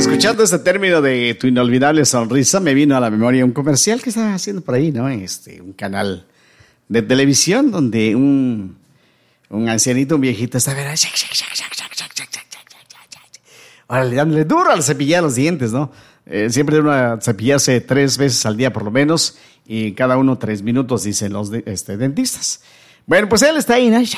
Escuchando este término de tu inolvidable sonrisa, me vino a la memoria un comercial que estaba haciendo por ahí, ¿no? Un canal de televisión donde un ancianito, un viejito, estaba órale, dándole duro al cepillar los dientes, ¿no? Siempre debe uno cepillarse 3 veces al día por lo menos, y cada uno 3 minutos, dicen los dentistas. Bueno, pues él está ahí, ¿no?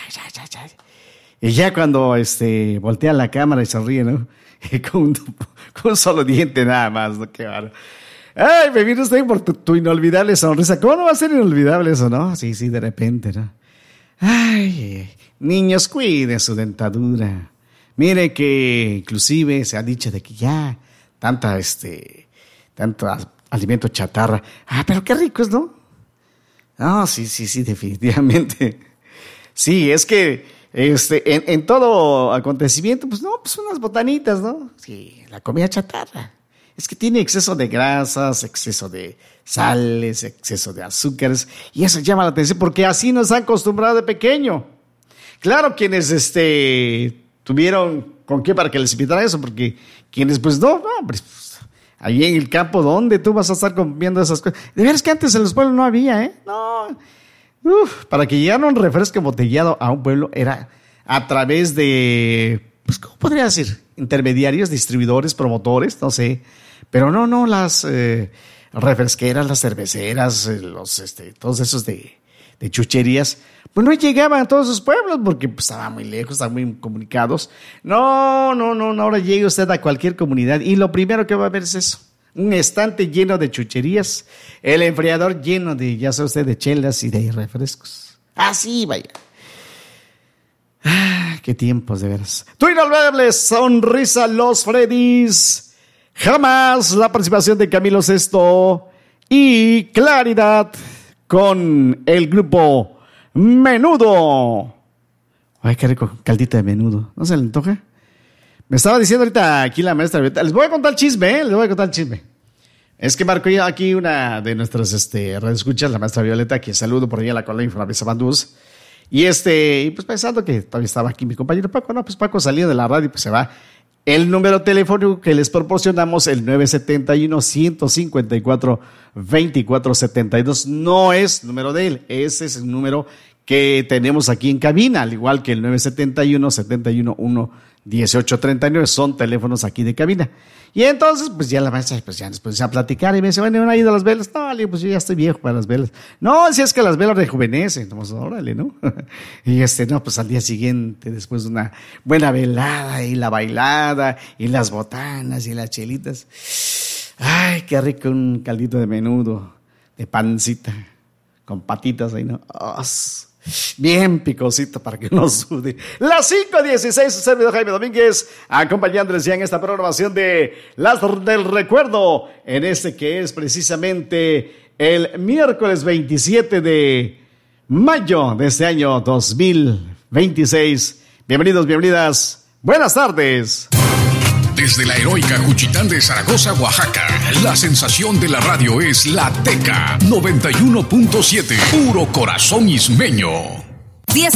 Y ya cuando voltea la cámara y se ríe, ¿no? Con un solo diente nada más, ¿no? Qué bárbaro. Ay, me vino usted por tu inolvidable sonrisa. ¿Cómo no va a ser inolvidable eso, no? Sí, de repente, ¿no? Ay, niños, cuiden su dentadura. Mire que inclusive se ha dicho de que ya tanto alimento chatarra. Ah, pero qué rico es, ¿no? No, sí, definitivamente. Sí, es que en todo acontecimiento, pues unas botanitas, ¿no? Sí, la comida chatarra. Es que tiene exceso de grasas, exceso de sales, exceso de azúcares, y eso llama la atención porque así nos han acostumbrado de pequeño. Claro, quienes tuvieron con qué para que les invitaran eso, porque quienes pues no, hombre, pues, ahí en el campo, ¿dónde tú vas a estar comiendo esas cosas? De veras que antes en los pueblos no había, ¿eh? No. Para que llegara un refresco embotellado a un pueblo era a través de, pues, ¿cómo podría decir? Intermediarios, distribuidores, promotores, no sé. Pero no, las refresqueras, las cerveceras, todos esos de chucherías, pues no llegaban a todos esos pueblos porque pues, estaban muy lejos, estaban muy comunicados. No, ahora llega usted a cualquier comunidad y lo primero que va a ver es eso. Un estante lleno de chucherías, el enfriador lleno de, ya sabe usted, de chelas y de refrescos. Así, vaya. Qué tiempos, de veras. Tu inolvidable sonrisa, los Freddys. Jamás, la participación de Camilo Sesto y Claridad con el grupo Menudo. Ay, qué rico, caldita de menudo. ¿No se le antoja? Me estaba diciendo ahorita aquí la maestra Violeta. Les voy a contar el chisme, Es que marcó ya aquí una de nuestras radioescuchas, la maestra Violeta, que saludo por ahí a la colonia Infravisa Bandús. Y pues pensando que todavía estaba aquí mi compañero Paco, no, pues Paco salió de la radio y pues se va. El número telefónico que les proporcionamos, el 971-154-2472, no es número de él, ese es el número que tenemos aquí en cabina, al igual que el 971-711-1839, son teléfonos aquí de cabina. Y entonces, pues ya la maestra, pues ya nos pusimos a platicar y me dice, bueno, ¿no han ido a las velas? No, le digo, pues yo ya estoy viejo para las velas. No, si es que las velas rejuvenecen. Entonces, órale, ¿no? Y no, pues al día siguiente, después de una buena velada y la bailada y las botanas y las chelitas. Ay, qué rico un caldito de menudo, de pancita, con patitas ahí, ¿no? Oh, bien picosito para que no sude. Las 5:16, su servidor Jaime Domínguez, acompañándoles ya en esta programación de Las del Recuerdo, en que es precisamente el miércoles 27 de mayo de este año 2026. Bienvenidos, bienvenidas, buenas tardes. Desde la heroica Juchitán de Zaragoza, Oaxaca, la sensación de la radio es La Teca 91.7, puro corazón ismeño.